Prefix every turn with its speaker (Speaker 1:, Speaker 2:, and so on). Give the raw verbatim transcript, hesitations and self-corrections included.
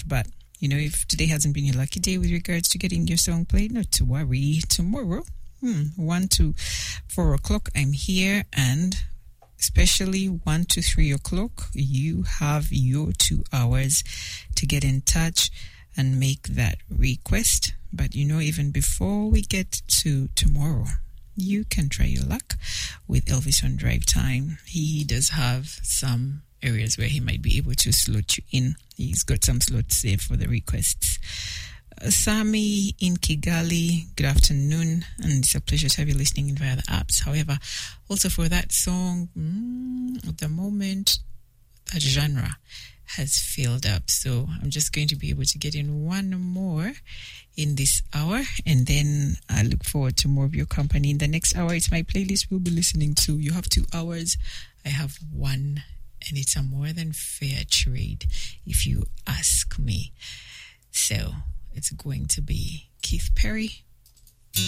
Speaker 1: request. But, you know, if today hasn't been your lucky day with regards to getting your song played, not to worry. Tomorrow, hmm, one to four o'clock, I'm here, and especially one to three o'clock, you have your two hours to get in touch and make that request. But, you know, even before we get to tomorrow, you can try your luck with Elvis on Drive Time. He does have some areas where he might be able to slot you in. He's got some slots there for the requests. Uh, Sami in Kigali, good afternoon, and it's a pleasure to have you listening in via the apps. However, also for that song, mm, at the moment, that genre has filled up. So I'm just going to be able to get in one more in this hour, and then I look forward to more of your company. In the next hour, it's my playlist we'll be listening to. You have two hours, I have one, and it's a more than fair trade, if you ask me. So it's going to be Keith Perry